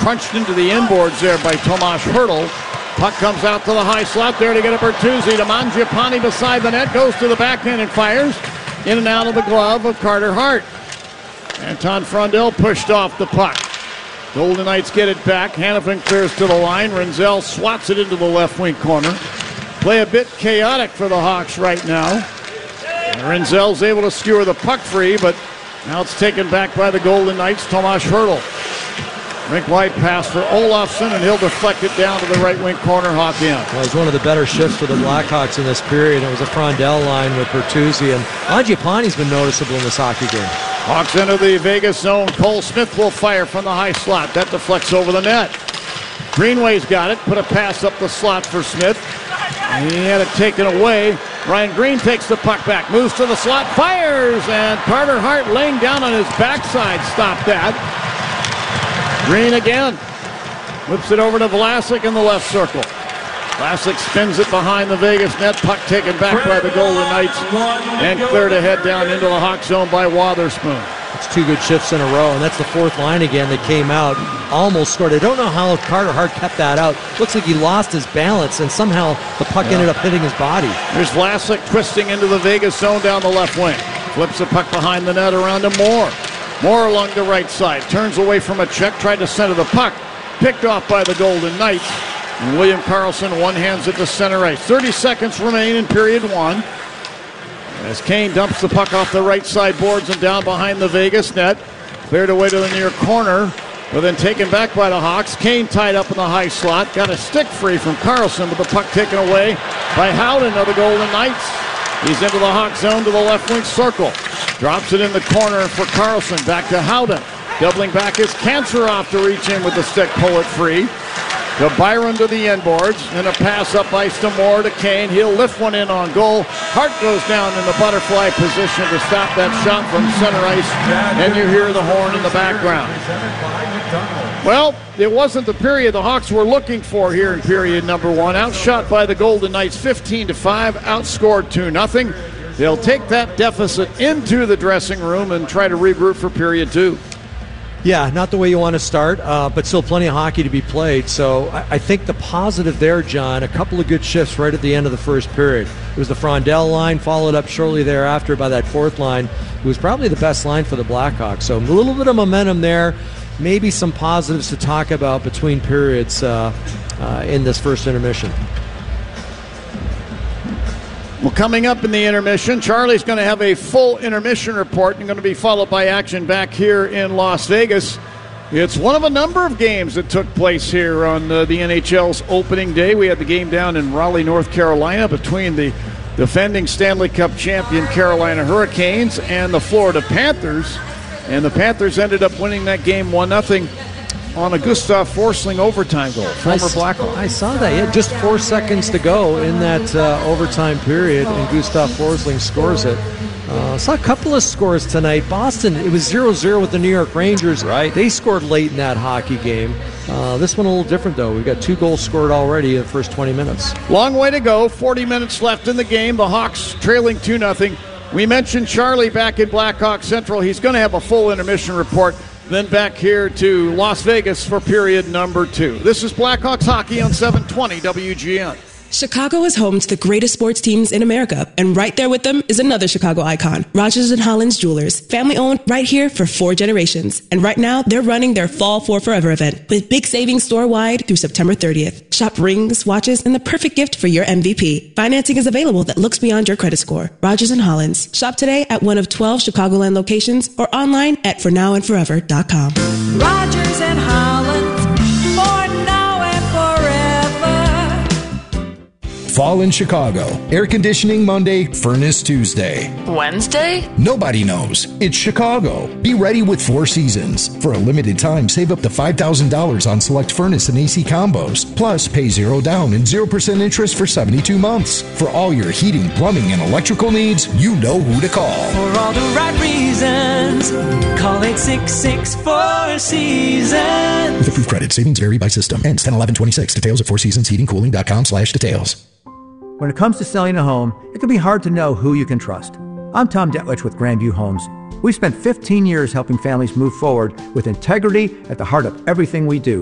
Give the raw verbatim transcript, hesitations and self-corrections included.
crunched into the inboards there by Tomas Hertl. Puck comes out to the high slot there to get a Bertuzzi. To Mangiapane beside the net, goes to the backhand and fires. In and out of the glove of Carter Hart. Anton Frondell pushed off the puck. Golden Knights get it back. Hanifin clears to the line. Renzel swats it into the left wing corner. Play a bit chaotic for the Hawks right now. Renzel's able to skewer the puck free, but now it's taken back by the Golden Knights. Tomas Hertl. Rink wide pass for Olofsson, and he'll deflect it down to the right wing corner. Hawk in. Well, it was one of the better shifts for the Blackhawks in this period. It was a Frondell line with Bertuzzi, and Mangiapane's been noticeable in this hockey game. Hawks into the Vegas zone. Cole Smith will fire from the high slot. That deflects over the net. Greenway's got it. Put a pass up the slot for Smith. And he had it taken away. Ryan Green takes the puck back. Moves to the slot. Fires! And Carter Hart laying down on his backside stopped that. Green again. Whips it over to Vlasic in the left circle. Vlasic spins it behind the Vegas net. Puck taken back by the Golden Knights. And cleared ahead down into the Hawk zone by Wotherspoon. It's two good shifts in a row, and that's the fourth line again that came out. Almost scored. I don't know how Carter Hart kept that out. Looks like he lost his balance, and somehow the puck yeah. ended up hitting his body. There's Vlasic twisting into the Vegas zone down the left wing. Flips the puck behind the net around to Moore. Moore along the right side. Turns away from a check. Tried to center the puck. Picked off by the Golden Knights. And William Karlsson one-hands it to center ice. thirty seconds remain in period one. As Kane dumps the puck off the right side boards and down behind the Vegas net. Cleared away to the near corner, but then taken back by the Hawks. Kane tied up in the high slot. Got a stick free from Karlsson, but the puck taken away by Howden of the Golden Knights. He's into the Hawk zone to the left wing circle. Drops it in the corner for Karlsson. Back to Howden. Doubling back is Kancherov to reach in with the stick, pull it free. To Byron to the inboards, and a pass up ice to Moore to Kane. He'll lift one in on goal. Hart goes down in the butterfly position to stop that shot from center ice, and you hear the horn in the background. Well, it wasn't the period the Hawks were looking for here in period number one. Outshot by the Golden Knights fifteen to five, outscored two nothing. They'll take that deficit into the dressing room and try to regroup for period two. Yeah, not the way you want to start, uh, but still plenty of hockey to be played. So I, I think the positive there, John, a couple of good shifts right at the end of the first period. It was the Frondell line, followed up shortly thereafter by that fourth line, who was probably the best line for the Blackhawks. So a little bit of momentum there, maybe some positives to talk about between periods uh, uh, in this first intermission. Well, coming up in the intermission, Charlie's going to have a full intermission report and going to be followed by action back here in Las Vegas. It's one of a number of games that took place here on uh, the N H L's opening day. We had the game down in Raleigh, North Carolina between the defending Stanley Cup champion Carolina Hurricanes and the Florida Panthers. And the Panthers ended up winning that game one nothing on a Gustav Forsling overtime goal, former Blackhawk. I saw that. Yeah, just four seconds to go in that uh, overtime period, and Gustav Forsling scores it. Uh, saw a couple of scores tonight. Boston, it was zero zero with the New York Rangers. Right. They scored late in that hockey game. Uh, this one a little different, though. We've got two goals scored already in the first twenty minutes. Long way to go. forty minutes left in the game. The Hawks trailing two nothing. We mentioned Charlie back in Blackhawk Central. He's going to have a full intermission report. Then back here to Las Vegas for period number two. This is Blackhawks hockey on seven twenty W G N. Chicago is home to the greatest sports teams in America, and right there with them is another Chicago icon, Rogers and Hollins Jewelers, family-owned right here for four generations. And right now, they're running their Fall for Forever event with big savings store-wide through September thirtieth. Shop rings, watches, and the perfect gift for your M V P. Financing is available that looks beyond your credit score. Rogers and Hollins. Shop today at one of twelve Chicagoland locations or online at for now and forever dot com. Rogers and Hollins. Fall in Chicago. Air conditioning Monday, furnace Tuesday. Wednesday? Nobody knows. It's Chicago. Be ready with Four Seasons. For a limited time, save up to five thousand dollars on select furnace and A C combos. Plus, pay zero down and zero percent interest for seventy-two months. For all your heating, plumbing, and electrical needs, you know who to call. For all the right reasons, call eight six six, four seasons. With approved credit, savings vary by system. Ends ten eleven twenty-six. Details at four seasons heating cooling dot com slash details. When it comes to selling a home, it can be hard to know who you can trust. I'm Tom Detwich with Grandview Homes. We've spent fifteen years helping families move forward with integrity at the heart of everything we do.